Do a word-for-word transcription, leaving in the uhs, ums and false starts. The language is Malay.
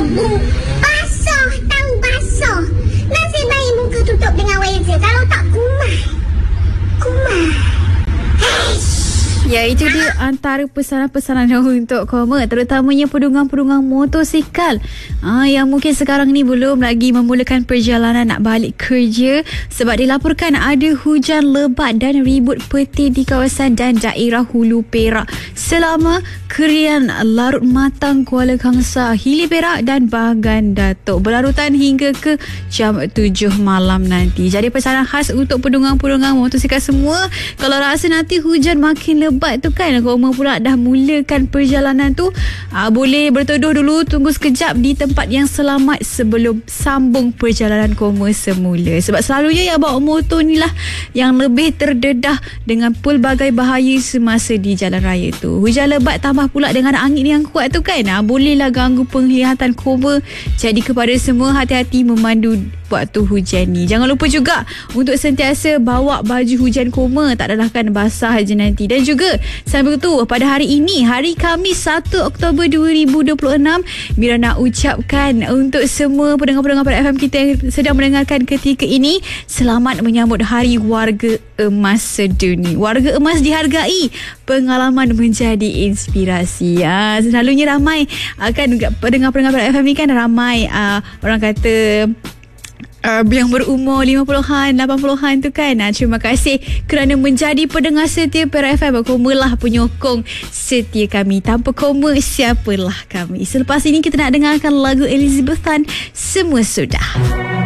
debu. Basah, tahu basah. Nasib baik muka tutup dengan weza. Kalau tak kumai. Kumai. Ya, itu dia antara pesanan-pesanan untuk koma, terutamanya pedungang-pedungang motosikal ah, yang mungkin sekarang ni belum lagi memulakan perjalanan nak balik kerja sebab dilaporkan ada hujan lebat dan ribut petir di kawasan dan daerah Hulu Perak selama Krian Larut Matang, Kuala Kangsar, Hili Perak dan Bagan Datuk, berlarutan hingga ke jam tujuh malam nanti. Jadi pesanan khas untuk pedungang-pedungang motosikal semua, kalau rasa nanti hujan makin lebat Lebat tu kan, koma pula dah mulakan perjalanan tu, aa, boleh berteduh dulu, tunggu sekejap di tempat yang selamat sebelum sambung perjalanan koma semula. Sebab selalunya yang bawa motor ni lah yang lebih terdedah dengan pelbagai bahaya semasa di jalan raya tu. Hujan lebat tambah pula dengan angin yang kuat tu kan, aa, bolehlah ganggu penglihatan koma. Jadi kepada semua, hati-hati memandu waktu hujan ni. Jangan lupa juga untuk sentiasa bawa baju hujan koma, tak dadahkan basah je nanti. Dan juga sambil tu, pada hari ini, hari Khamis satu Oktober dua ribu dua puluh enam, Mira nak ucapkan untuk semua pendengar-pendengar pada F M kita yang sedang mendengarkan ketika ini, selamat menyambut Hari Warga Emas Sedunia. Warga emas dihargai, pengalaman menjadi inspirasi. Ha, selalunya ramai akan pendengar-pendengar pada F M ni kan ramai uh, orang kata Uh, yang berumur lima puluhan, lapan puluhan tu kan. uh, Terima kasih kerana menjadi pendengar setia Perak F M. Koma lah penyokong setia kami. Tanpa koma, siapalah kami. Selepas ini kita nak dengarkan lagu Elizabethan, Semua Sudah.